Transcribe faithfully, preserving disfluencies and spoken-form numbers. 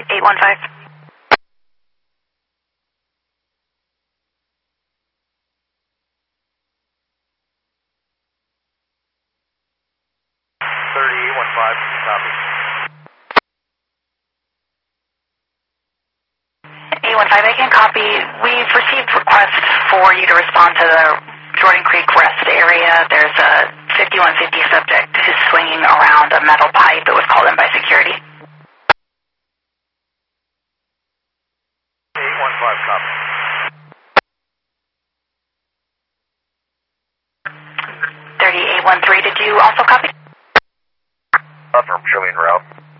eight one five. thirty-eight one five, copy. eight one five, I can copy. We've received requests for you to respond to the Jordan Creek Rest area. There's a fifty-one fifty subject who's swinging around a metal pipe that was called in by security. eight one five, copy. thirty-eight one three, did you also copy? Affirm, showing route.